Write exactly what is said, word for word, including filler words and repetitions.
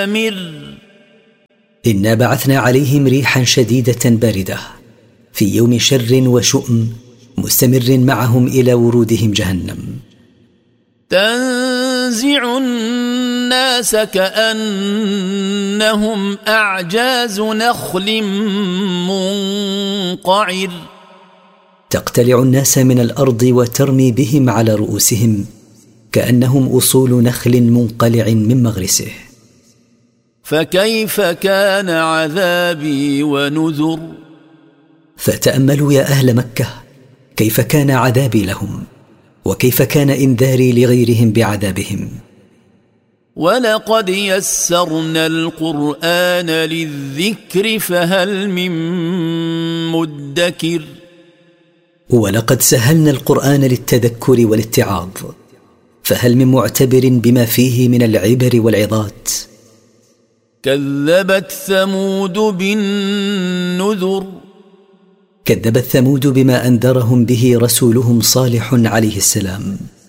مر إنا بعثنا عليهم ريحا شديدة باردة في يوم شر وشؤم مستمر معهم إلى ورودهم جهنم، تنزع الناس كأنهم أعجاز نخل منقعر، تقتلع الناس من الأرض وترمي بهم على رؤوسهم كأنهم أصول نخل منقلع من مغرسه. فكيف كان عذابي ونذر؟ فتأملوا يا أهل مكة كيف كان عذابي لهم، وكيف كان إنذاري لغيرهم بعذابهم. ولقد يسرنا القرآن للذكر فهل من مدكر؟ ولقد سهلنا القرآن للتذكر والاتعاظ، فهل من معتبر بما فيه من العبر والعظات؟ كذبت ثمود بالنذر، كذبت ثمود بما أنذرهم به رسولهم صالح عليه السلام.